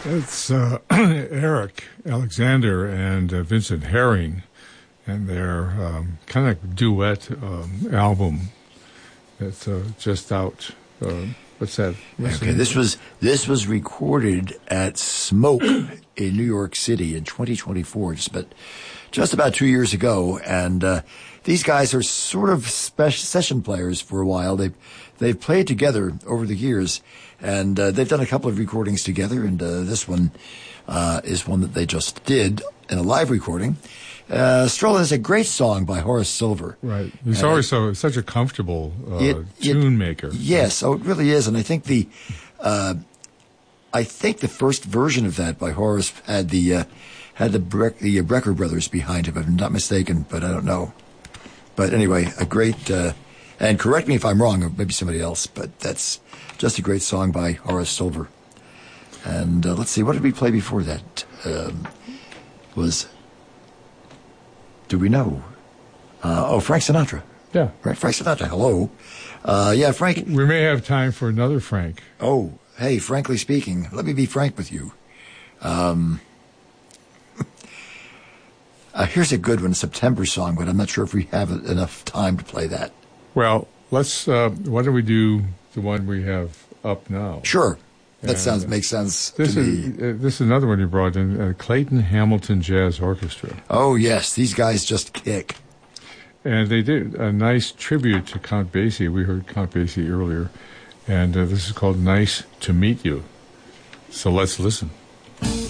It's Eric Alexander and Vincent Herring and their kind of duet album that's just out. What's that? Okay, this was recorded at Smoke in New York City in 2024, just about 2 years ago. And these guys are sort of session players for a while. They've played together over the years. And they've done a couple of recordings together, and this one is one that they just did in a live recording. Strollin' is a great song by Horace Silver. Right. He's always such a comfortable tune maker. Yes, it really is. And I think the first version of that by Horace had the Brecker brothers behind him, if I'm not mistaken, but I don't know. But anyway, a great, and correct me if I'm wrong, or maybe somebody else, but that's just a great song by Horace Silver. And let's see, what did we play before that? Do we know? Frank Sinatra. Yeah. Frank Sinatra, hello. Yeah, Frank. We may have time for another Frank. Oh, hey, frankly speaking, let me be frank with you. Here's a good one, September song, but I'm not sure if we have enough time to play that. Well, let's, why don't we do the one we have up now? Sure. That makes sense to me. This is another one you brought in, Clayton Hamilton Jazz Orchestra. Oh, yes. These guys just kick. And they did a nice tribute to Count Basie. We heard Count Basie earlier. And this is called Nice to Meet You. So let's listen.